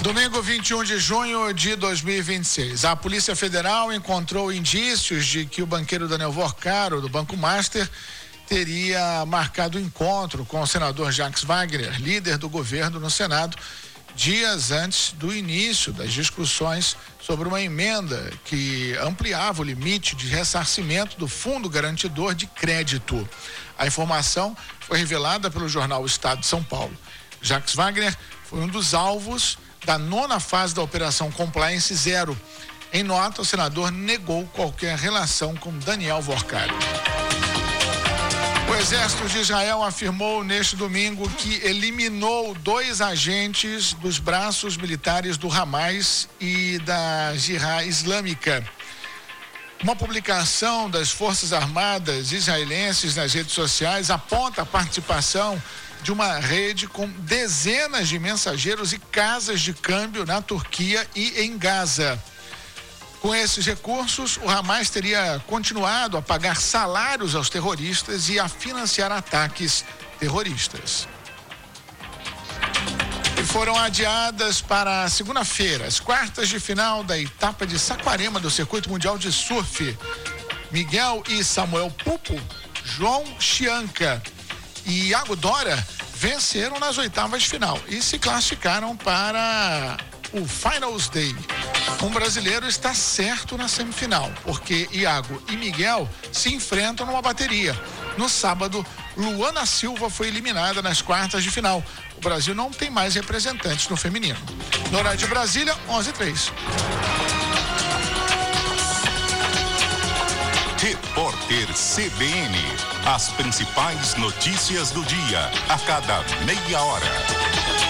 Domingo 21 de junho de 2026. A Polícia Federal encontrou indícios de que o banqueiro Daniel Vorcaro, do Banco Master, teria marcado encontro com o senador Jacques Wagner, líder do governo no Senado, dias antes do início das discussões sobre uma emenda que ampliava o limite de ressarcimento do Fundo Garantidor de Crédito. A informação foi revelada pelo jornal Estado de São Paulo. Jacques Wagner foi um dos alvos da 9ª fase da Operação Compliance Zero. Em nota, o senador negou qualquer relação com Daniel Vorcaro. O Exército de Israel afirmou neste domingo que eliminou 2 agentes dos braços militares do Hamas e da Jihad Islâmica. Uma publicação das Forças Armadas israelenses nas redes sociais aponta a participação de uma rede com dezenas de mensageiros e casas de câmbio na Turquia e em Gaza. Com esses recursos, o Hamas teria continuado a pagar salários aos terroristas e a financiar ataques terroristas. E foram adiadas para segunda-feira as quartas de final da etapa de Saquarema do Circuito Mundial de Surf. Miguel e Samuel Pupo, João Chianca e Iago Dora venceram nas oitavas de final e se classificaram para o Finals Day. Um brasileiro está certo na semifinal, porque Iago e Miguel se enfrentam numa bateria. No sábado, Luana Silva foi eliminada nas quartas de final. O Brasil não tem mais representantes no feminino. No horário de Brasília, 11h03. Repórter CBN. As principais notícias do dia, a cada meia hora.